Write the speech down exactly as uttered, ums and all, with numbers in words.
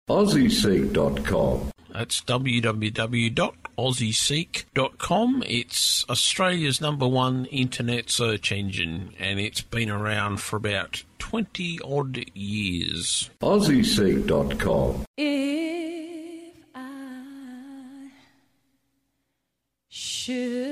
Aussie Seek dot com. That's w w w dot aussie seek dot com. It's Australia's number one internet search engine, and it's been around for about twenty odd years. Aussie Seek dot com. If I should